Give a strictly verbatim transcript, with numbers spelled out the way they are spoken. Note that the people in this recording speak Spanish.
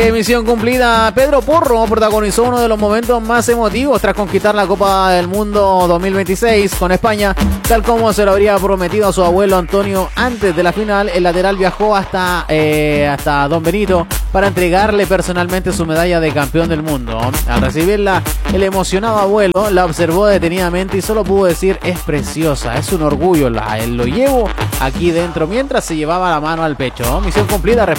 Misión cumplida. Pedro Porro protagonizó uno de los momentos más emotivos tras conquistar la Copa del Mundo dos mil veintiséis con España, tal como se lo habría prometido a su abuelo Antonio antes de la final. El lateral viajó hasta, eh, hasta Don Benito para entregarle personalmente su medalla de campeón del mundo. Al recibirla, el emocionado abuelo la observó detenidamente y solo pudo decir: es preciosa, es un orgullo, la, lo llevo aquí dentro, mientras se llevaba la mano al pecho. Misión cumplida.